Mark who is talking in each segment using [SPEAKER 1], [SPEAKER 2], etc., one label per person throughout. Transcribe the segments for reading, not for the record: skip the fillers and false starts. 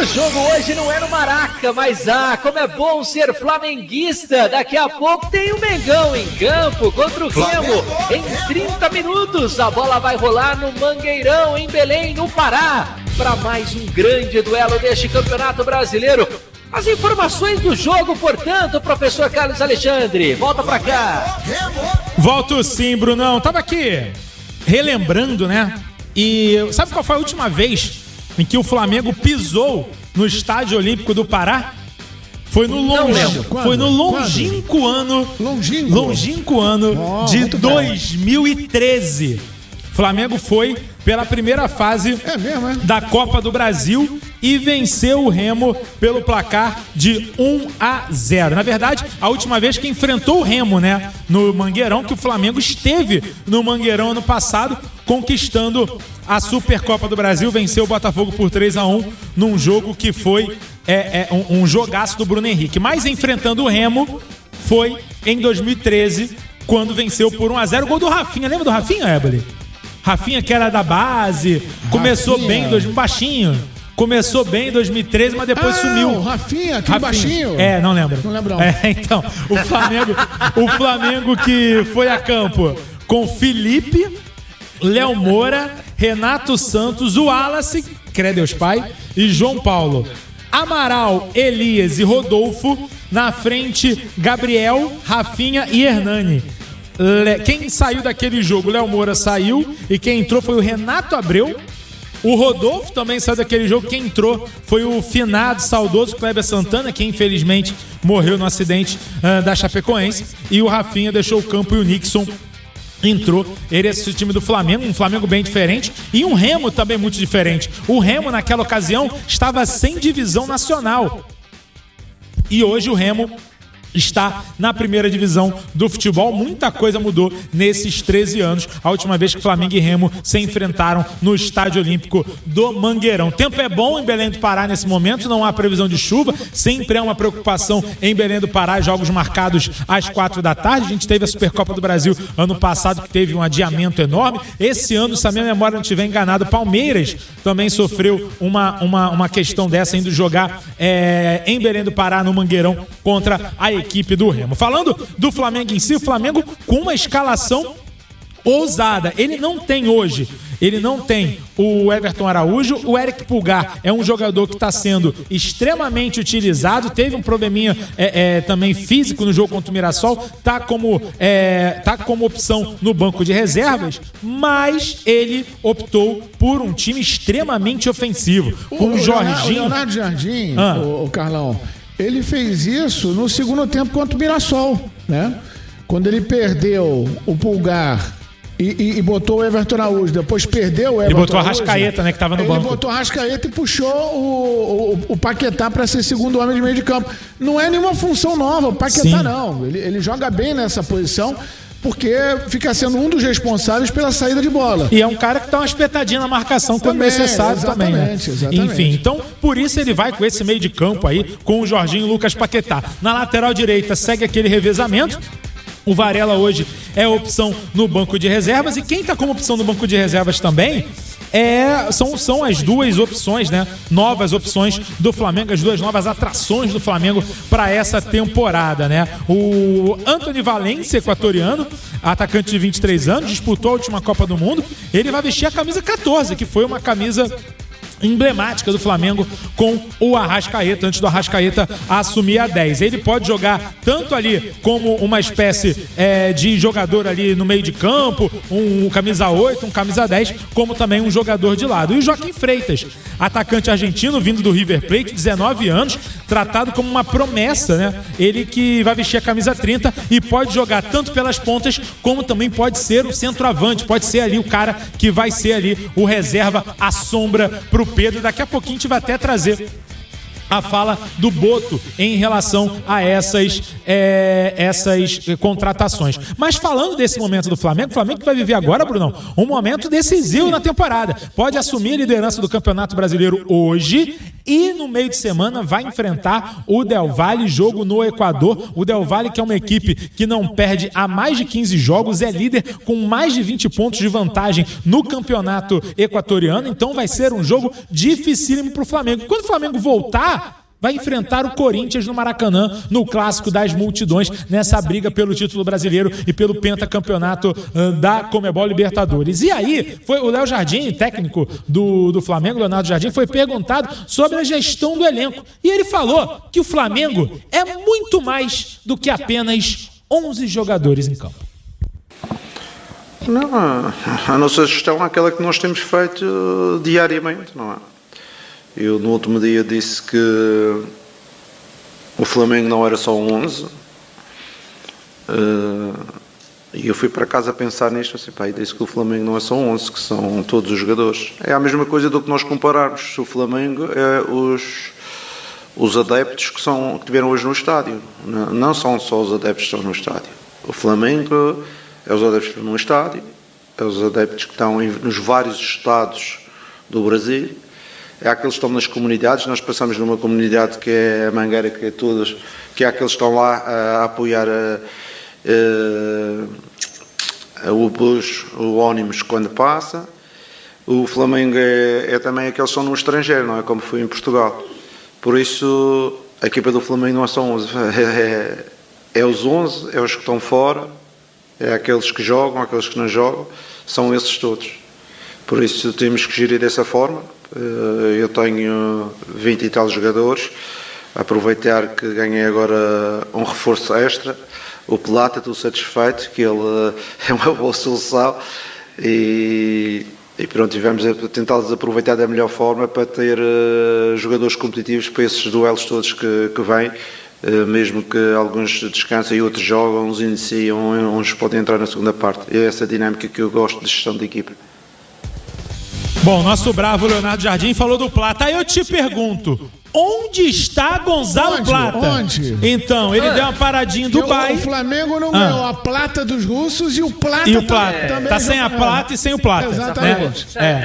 [SPEAKER 1] jogo hoje não é no Maraca, mas como é bom ser flamenguista. Daqui a pouco tem o Mengão em campo contra o Remo. Em 30 minutos a bola vai rolar no Mangueirão, em Belém, no Pará, para mais um grande duelo deste Campeonato Brasileiro. As informações do jogo, portanto, professor Carlos Alexandre, volta pra cá.
[SPEAKER 2] Volto sim, Brunão. Tava aqui relembrando, né? E sabe qual foi a última vez em que o Flamengo pisou no Estádio Olímpico do Pará? Foi no longínquo ano de 2013. Flamengo foi pela primeira fase da Copa do Brasil e venceu o Remo pelo placar de 1-0. Na verdade, a última vez que enfrentou o Remo, né, no Mangueirão, que o Flamengo esteve no Mangueirão ano passado, conquistando a Supercopa do Brasil, venceu o Botafogo por 3-1 num jogo que foi um jogaço do Bruno Henrique. Mas enfrentando o Remo foi em 2013, quando venceu por 1-0. O gol do Rafinha. Lembra do Rafinha, Eboli? Rafinha, que era da base, começou bem em 2000, baixinho. Começou bem em 2013, mas depois sumiu.
[SPEAKER 3] O Rafinha, aquele baixinho.
[SPEAKER 2] Não lembro.
[SPEAKER 3] Não lembro não.
[SPEAKER 2] Então, o Flamengo que foi a campo com Felipe, Léo Moura, Renato Santos, o Wallace, crê Deus Pai, e João Paulo. Amaral, Elias e Rodolfo. Na frente, Gabriel, Rafinha e Hernani. Quem saiu daquele jogo, Léo Moura saiu, e quem entrou foi o Renato Abreu. O Rodolfo também saiu daquele jogo. Quem entrou foi o finado, saudoso Kleber Santana, que infelizmente morreu no acidente da Chapecoense. E o Rafinha deixou o campo e o Nixon entrou. Esse time do Flamengo, um Flamengo bem diferente e um Remo também muito diferente. O Remo naquela ocasião estava sem divisão nacional e hoje o Remo está na primeira divisão do futebol. Muita coisa mudou nesses 13 anos. A última vez que Flamengo e Remo se enfrentaram no Estádio Olímpico do Mangueirão. O tempo é bom em Belém do Pará nesse momento, não há previsão de chuva. Sempre é uma preocupação em Belém do Pará, jogos marcados às 4 da tarde. A gente teve a Supercopa do Brasil ano passado, que teve um adiamento enorme. Esse ano, se a minha memória não estiver enganada, Palmeiras também sofreu uma questão dessa, indo jogar em Belém do Pará, no Mangueirão, contra a equipe do Remo. Falando do Flamengo em si, o Flamengo com uma escalação ousada. Ele não tem o Everton Araújo. O Eric Pulgar é um jogador que está sendo extremamente utilizado. Teve um probleminha também físico no jogo contra o Mirassol. Tá como opção no banco de reservas, mas ele optou por um time extremamente ofensivo. Com o Jorginho.
[SPEAKER 3] O Leonardo Jardim, o Carlão, ele fez isso no segundo tempo contra o Mirassol, né? Quando ele perdeu o Pulgar e botou o Everton Araújo, depois perdeu o Everton Araújo.
[SPEAKER 2] Ele botou a Arrascaeta, né, que estava no banco.
[SPEAKER 3] Ele botou a Arrascaeta e puxou o Paquetá para ser segundo homem de meio de campo. Não é nenhuma função nova, o Paquetá não. Ele joga bem nessa posição, porque fica sendo um dos responsáveis pela saída de bola.
[SPEAKER 2] E é um cara que dá uma espetadinha na marcação quando necessário também, né?
[SPEAKER 3] Exatamente.
[SPEAKER 2] Enfim, então, por isso ele vai com esse meio de campo aí, com o Jorginho e o Lucas Paquetá. Na lateral direita segue aquele revezamento. O Varela hoje é opção no banco de reservas. E quem está como opção no banco de reservas também são as duas opções, né? Novas opções do Flamengo, as duas novas atrações do Flamengo para essa temporada, né? O Antony Valencia, equatoriano, atacante de 23 anos, disputou a última Copa do Mundo. Ele vai vestir a camisa 14, que foi uma camisa emblemática do Flamengo com o Arrascaeta, antes do Arrascaeta assumir a 10. Ele pode jogar tanto ali como uma espécie de jogador ali no meio de campo, um camisa 8, um camisa 10, como também um jogador de lado. E o Joaquim Freitas, atacante argentino, vindo do River Plate, 19 anos, tratado como uma promessa, né? Ele que vai vestir a camisa 30 e pode jogar tanto pelas pontas, como também pode ser o centroavante, pode ser ali o cara que vai ser ali o reserva, a sombra pro Pedro. Daqui a pouquinho a gente vai até trazer a fala do Boto em relação a essas contratações. Mas falando desse momento do Flamengo, o Flamengo que vai viver agora, Brunão, um momento decisivo na temporada. Pode assumir a liderança do Campeonato Brasileiro hoje e no meio de semana vai enfrentar o Del Valle, jogo no Equador. O Del Valle, que é uma equipe que não perde há mais de 15 jogos, é líder com mais de 20 pontos de vantagem no campeonato equatoriano. Então vai ser um jogo dificílimo para o Flamengo. Quando o Flamengo voltar, vai enfrentar o Corinthians no Maracanã, no clássico das multidões, nessa briga pelo título brasileiro e pelo pentacampeonato da Conmebol Libertadores. E aí, foi o Léo Jardim, técnico do Flamengo, Leonardo Jardim, foi perguntado sobre a gestão do elenco. E ele falou que o Flamengo é muito mais do que apenas 11 jogadores em campo.
[SPEAKER 4] Não, a nossa gestão é aquela que nós temos feito diariamente, não é? Eu no último dia disse que o Flamengo não era só 11 e eu fui para casa a pensar nisto, assim, pá, e disse que o Flamengo não é só 11, que são todos os jogadores. É a mesma coisa do que nós compararmos. O Flamengo é os adeptos que estiveram hoje no estádio, não são só os adeptos que estão no estádio. O Flamengo é os adeptos que estão no estádio, é os adeptos que estão nos vários estados do Brasil, é aqueles que estão nas comunidades. Nós passamos numa comunidade que é a Mangueira, que é todas, que é aqueles que estão lá a apoiar o bus, o ônibus quando passa. O Flamengo é também aqueles que estão no estrangeiro, não é como foi em Portugal. Por isso, a equipa do Flamengo não é só 11, é os 11, é os que estão fora, é aqueles que jogam, aqueles que não jogam, são esses todos. Por isso temos que gerir dessa forma. Eu tenho 20 e tal jogadores, aproveitar que ganhei agora um reforço extra, o Plata, estou satisfeito, que ele é uma boa solução e pronto, tivemos a tentá-los aproveitar da melhor forma para ter jogadores competitivos para esses duelos todos que vêm, mesmo que alguns descansem e outros jogam, uns iniciam, uns podem entrar na segunda parte. É essa dinâmica que eu gosto de gestão de equipa.
[SPEAKER 2] Bom, nosso bravo Leonardo Jardim falou do Plata. Aí eu te pergunto, onde está Gonzalo Plata?
[SPEAKER 3] Onde?
[SPEAKER 2] Então, ele deu uma paradinha em Dubai.
[SPEAKER 3] O Flamengo não ganhou a plata dos russos e o Plata,
[SPEAKER 2] também tá sem a plata e sem o Plata.
[SPEAKER 3] Exatamente.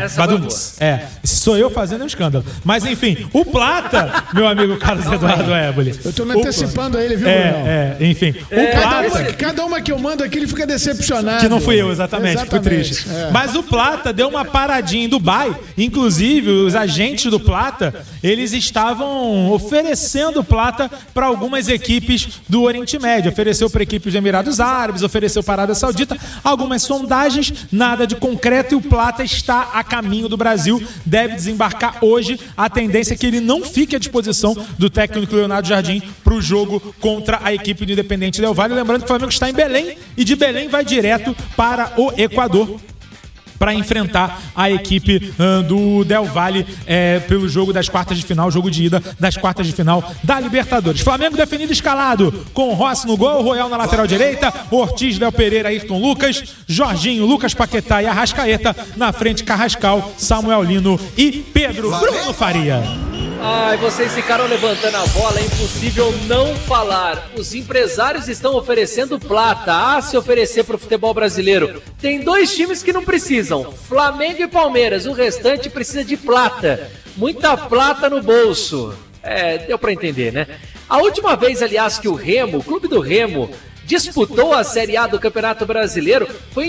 [SPEAKER 2] Sou eu fazendo um escândalo. Mas enfim, o Plata, meu amigo Carlos Eduardo Éboli.
[SPEAKER 3] Eu tô me antecipando a ele, viu,
[SPEAKER 2] enfim. O Plata,
[SPEAKER 3] cada uma que eu mando aqui, ele fica decepcionado.
[SPEAKER 2] Que não fui eu, exatamente. Fui triste. Mas o Plata deu uma paradinha em Dubai. Inclusive, os agentes do Plata, eles estavam oferecendo Plata para algumas equipes do Oriente Médio. Ofereceu para equipes dos Emirados Árabes, ofereceu para a Arábia Saudita. Algumas sondagens, nada de concreto, e o Plata está a caminho do Brasil. Deve desembarcar hoje. A tendência é que ele não fique à disposição do técnico Leonardo Jardim para o jogo contra a equipe do Independente Del Valle. Lembrando que o Flamengo está em Belém e de Belém vai direto para o Equador para enfrentar a equipe do Del Valle pelo jogo das quartas de final, jogo de ida das quartas de final da Libertadores. Flamengo definido escalado, com Rossi no gol, Royal na lateral direita, Ortiz, Léo Pereira, Ayrton Lucas, Jorginho, Lucas Paquetá e Arrascaeta, na frente Carrascal, Samuel Lino e Pedro Bruno Faria.
[SPEAKER 1] Ai, vocês ficaram levantando a bola, é impossível não falar. Os empresários estão oferecendo Plata, se oferecer para o futebol brasileiro. Tem dois times que não precisam, Flamengo e Palmeiras, o restante precisa de Plata. Muita Plata no bolso. Deu para entender, né? A última vez, aliás, que o Clube do Remo, disputou a Série A do Campeonato Brasileiro foi em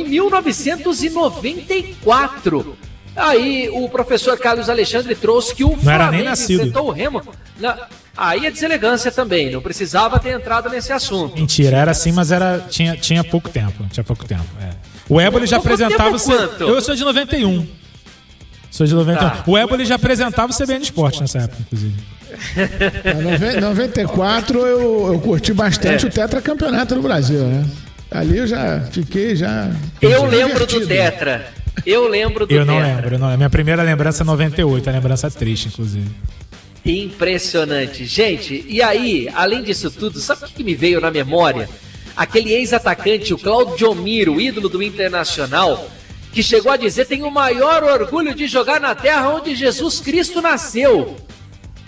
[SPEAKER 1] 1994. Aí o professor Carlos Alexandre trouxe que o Flamengo enfrentou o Remo. Aí é deselegância também, não precisava ter entrado nesse assunto.
[SPEAKER 2] Mentira, era assim, mas tinha pouco tempo. O Éboli já apresentava... Eu sou de 91. Tá. O Éboli já apresentava o CBN Esporte nessa época, inclusive.
[SPEAKER 3] Em 94 eu curti bastante o tetracampeonato do Brasil, né? Ali eu já fiquei
[SPEAKER 1] Eu lembro do Tetra. Eu não
[SPEAKER 2] lembro. Minha primeira lembrança é 98, a lembrança triste, inclusive.
[SPEAKER 1] Impressionante. Gente, e aí, além disso tudo, sabe o que me veio na memória? Aquele ex-atacante, o Claudio Miro, ídolo do Internacional, que chegou a dizer: tenho o maior orgulho de jogar na terra onde Jesus Cristo nasceu.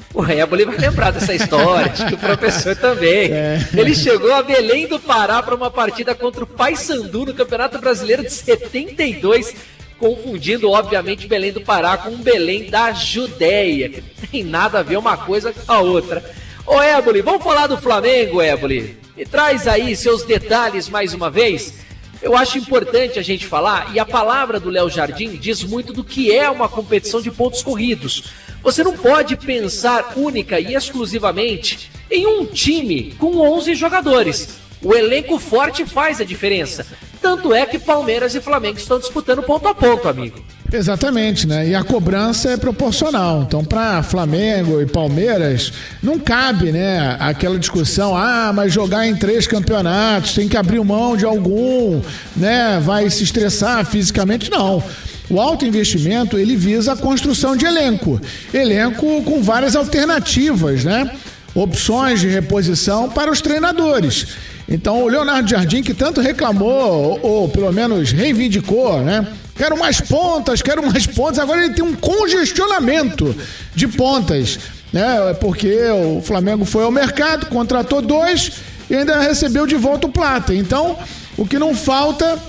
[SPEAKER 1] O Éboli vai lembrar dessa história, acho que o professor também. Ele chegou a Belém do Pará para uma partida contra o Paysandu no Campeonato Brasileiro de 72, confundindo, obviamente, Belém do Pará com um Belém da Judéia, que não tem nada a ver uma coisa com a outra. Ô Éboli, vamos falar do Flamengo, Éboli? Me traz aí seus detalhes mais uma vez. Eu acho importante a gente falar, e a palavra do Léo Jardim diz muito do que é uma competição de pontos corridos. Você não pode pensar única e exclusivamente em um time com 11 jogadores. O elenco forte faz a diferença. Tanto é que Palmeiras e Flamengo estão disputando ponto a ponto, amigo.
[SPEAKER 3] Exatamente, né? E a cobrança é proporcional. Então, para Flamengo e Palmeiras, não cabe, né, aquela discussão, mas jogar em 3 campeonatos, tem que abrir mão de algum, né? Vai se estressar fisicamente, não. O alto investimento, ele visa a construção de elenco. Elenco com várias alternativas, né? Opções de reposição para os treinadores. Então, o Leonardo Jardim, que tanto reclamou, ou pelo menos reivindicou, né? Quero mais pontas, agora ele tem um congestionamento de pontas, né? Porque o Flamengo foi ao mercado, contratou 2 e ainda recebeu de volta o Plata. Então, o que não falta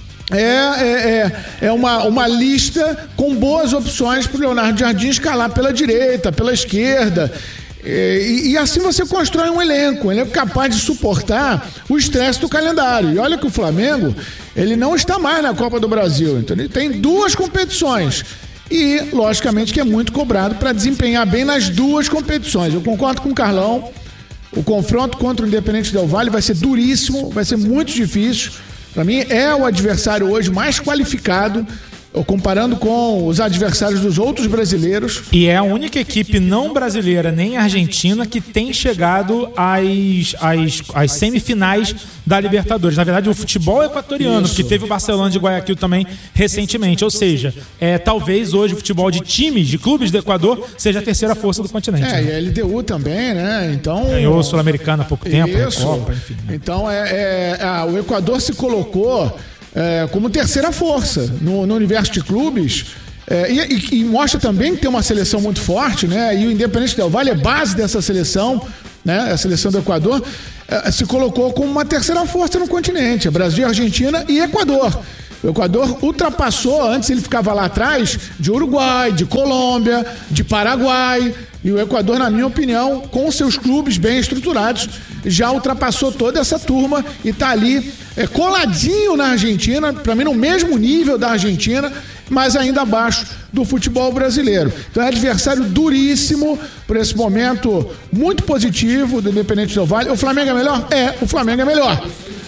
[SPEAKER 3] é uma lista com boas opções para o Leonardo Jardim escalar pela direita, pela esquerda. E assim você constrói um elenco capaz de suportar o estresse do calendário. E olha que o Flamengo, ele não está mais na Copa do Brasil, então ele tem 2 competições e, logicamente, que é muito cobrado para desempenhar bem nas 2 competições. Eu concordo com o Carlão, o confronto contra o Independente Del Valle vai ser duríssimo, vai ser muito difícil. Para mim é o adversário hoje mais qualificado, comparando com os adversários dos outros brasileiros.
[SPEAKER 2] E é a única equipe não brasileira nem argentina que tem chegado às semifinais da Libertadores. Na verdade, o futebol equatoriano, que teve o Barcelona de Guayaquil também recentemente. Ou seja, talvez hoje o futebol de times, de clubes do Equador, seja a terceira força do continente.
[SPEAKER 3] E a LDU também, né? Então,
[SPEAKER 2] ganhou o Sul-Americano há pouco tempo.
[SPEAKER 3] Isso.
[SPEAKER 2] Copa, enfim.
[SPEAKER 3] Então, o Equador se colocou como terceira força no universo de clubes, e mostra também que tem uma seleção muito forte, né? E o Independente Del Valle é base dessa seleção, né? A seleção do Equador se colocou como uma terceira força no continente, Brasil, Argentina e Equador. O Equador ultrapassou, antes ele ficava lá atrás, de Uruguai, de Colômbia, de Paraguai. E o Equador, na minha opinião, com seus clubes bem estruturados, já ultrapassou toda essa turma e está ali coladinho na Argentina, para mim no mesmo nível da Argentina, mas ainda abaixo do futebol brasileiro. Então é adversário duríssimo por esse momento muito positivo do Independente Del Valle. O Flamengo é melhor? O Flamengo é melhor.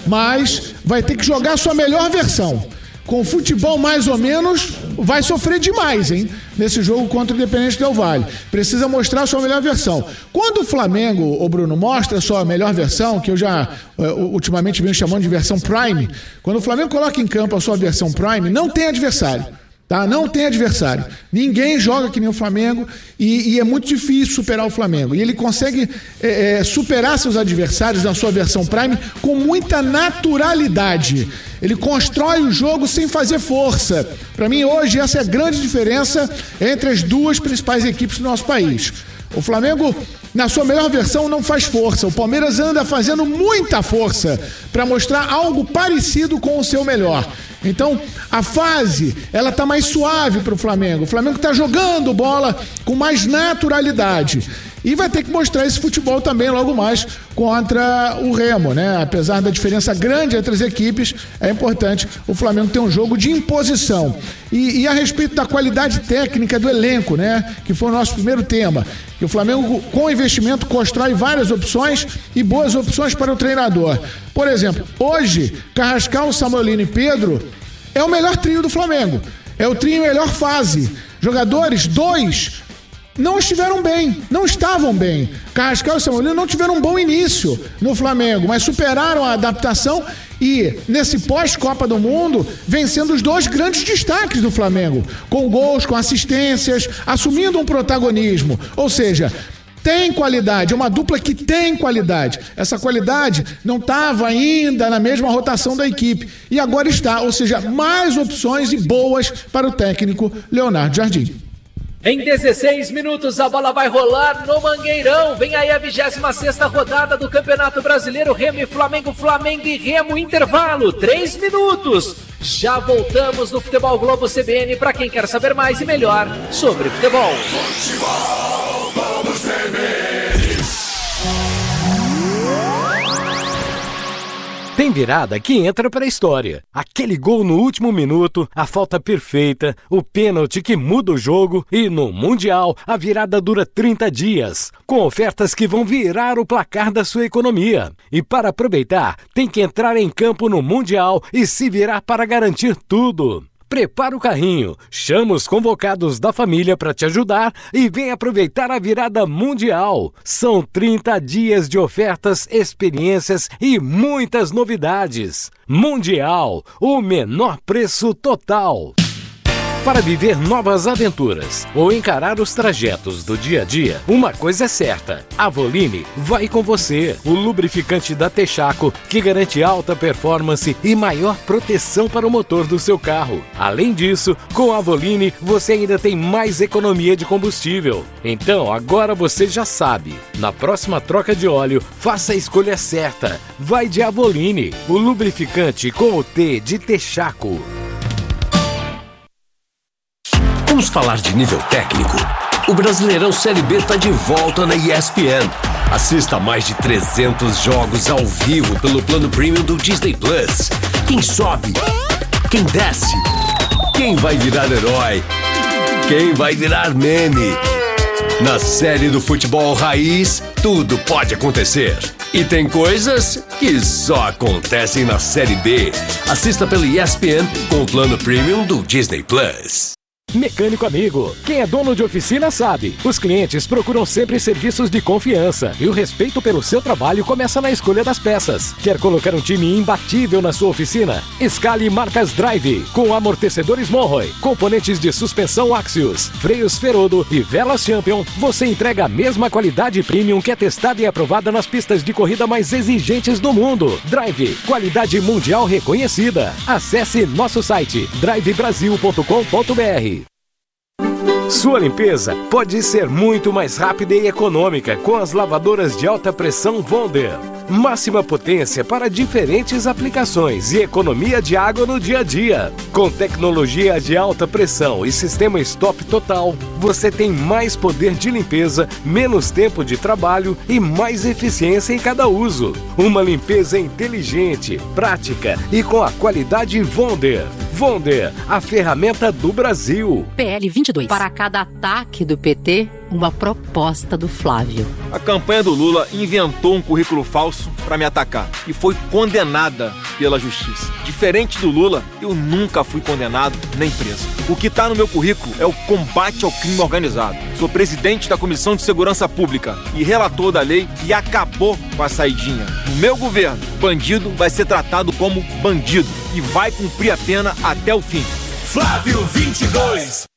[SPEAKER 3] Mas vai ter que jogar a sua melhor versão. Com o futebol mais ou menos, vai sofrer demais, hein? Nesse jogo contra o Independente Del Valle. Precisa mostrar a sua melhor versão. Quando o Flamengo, Bruno, mostra a sua melhor versão, que eu já ultimamente venho chamando de versão Prime, quando o Flamengo coloca em campo a sua versão Prime, não tem adversário. Tá? Não tem adversário. Ninguém joga que nem o Flamengo e é muito difícil superar o Flamengo. E ele consegue superar seus adversários na sua versão Prime com muita naturalidade. Ele constrói o jogo sem fazer força. Para mim, hoje, essa é a grande diferença entre as 2 principais equipes do nosso país. O Flamengo, na sua melhor versão, não faz força. O Palmeiras anda fazendo muita força para mostrar algo parecido com o seu melhor. Então, a fase, ela tá mais suave para o Flamengo. O Flamengo está jogando bola com mais naturalidade. E vai ter que mostrar esse futebol também logo mais contra o Remo, né? Apesar da diferença grande entre as equipes, é importante o Flamengo ter um jogo de imposição. E a respeito da qualidade técnica do elenco, né? Que foi o nosso primeiro tema. Que o Flamengo, com investimento, constrói várias opções e boas opções para o treinador. Por exemplo, hoje, Carrascal, Samuelino e Pedro é o melhor trio do Flamengo. É o trio em melhor fase. Jogadores, 2... não estiveram bem, não estavam bem. Carrascal e Samuelino não tiveram um bom início no Flamengo, mas superaram a adaptação e, nesse pós-Copa do Mundo, vem sendo os 2 grandes destaques do Flamengo, com gols, com assistências, assumindo um protagonismo. Ou seja, tem qualidade, é uma dupla que tem qualidade. Essa qualidade não estava ainda na mesma rotação da equipe e agora está, ou seja, mais opções e boas para o técnico Leonardo Jardim.
[SPEAKER 1] Em 16 minutos a bola vai rolar no Mangueirão. Vem aí a 26ª rodada do Campeonato Brasileiro. Remo e Flamengo, Flamengo e Remo, intervalo, 3 minutos. Já voltamos no Futebol Globo CBN para quem quer saber mais e melhor sobre futebol.
[SPEAKER 5] Futebol Globo CBN.
[SPEAKER 6] Tem virada que entra para a história. Aquele gol no último minuto, a falta perfeita, o pênalti que muda o jogo e no Mundial a virada dura 30 dias, com ofertas que vão virar o placar da sua economia. E para aproveitar, tem que entrar em campo no Mundial e se virar para garantir tudo. Prepara o carrinho, chama os convocados da família para te ajudar e vem aproveitar a virada mundial. São 30 dias de ofertas, experiências e muitas novidades. Mundial, o menor preço total. Para viver novas aventuras ou encarar os trajetos do dia a dia, uma coisa é certa: a Avoline vai com você. O lubrificante da Texaco que garante alta performance e maior proteção para o motor do seu carro. Além disso, com a Avoline você ainda tem mais economia de combustível. Então agora você já sabe. Na próxima troca de óleo, faça a escolha certa. Vai de Avoline, o lubrificante com o T de Texaco.
[SPEAKER 7] Vamos falar de nível técnico? O Brasileirão Série B está de volta na ESPN. Assista a mais de 300 jogos ao vivo pelo plano premium do Disney Plus. Quem sobe? Quem desce? Quem vai virar herói? Quem vai virar meme? Na série do futebol raiz, tudo pode acontecer. E tem coisas que só acontecem na Série B. Assista pelo ESPN com o plano premium do Disney Plus.
[SPEAKER 6] Mecânico amigo, quem é dono de oficina sabe. Os clientes procuram sempre serviços de confiança e o respeito pelo seu trabalho começa na escolha das peças. Quer colocar um time imbatível na sua oficina? Escale marcas Drive, com amortecedores Monroe, componentes de suspensão Axios, freios Ferodo e velas Champion. Você entrega a mesma qualidade premium que é testada e aprovada nas pistas de corrida mais exigentes do mundo. Drive, qualidade mundial reconhecida. Acesse nosso site drivebrasil.com.br. Sua limpeza pode ser muito mais rápida e econômica com as lavadoras de alta pressão Wonder. Máxima potência para diferentes aplicações e economia de água no dia a dia. Com tecnologia de alta pressão e sistema stop total, você tem mais poder de limpeza, menos tempo de trabalho e mais eficiência em cada uso. Uma limpeza inteligente, prática e com a qualidade Wonder. Wonder, a ferramenta do Brasil.
[SPEAKER 8] PL 22. Para cada ataque do PT, uma proposta do Flávio.
[SPEAKER 9] A campanha do Lula inventou um currículo falso para me atacar e foi condenada pela justiça. Diferente do Lula, eu nunca fui condenado nem preso. O que está no meu currículo é o combate ao crime organizado. Sou presidente da Comissão de Segurança Pública e relator da lei que acabou com a saidinha. No meu governo, bandido vai ser tratado como bandido e vai cumprir a pena até o fim.
[SPEAKER 5] Flávio 22.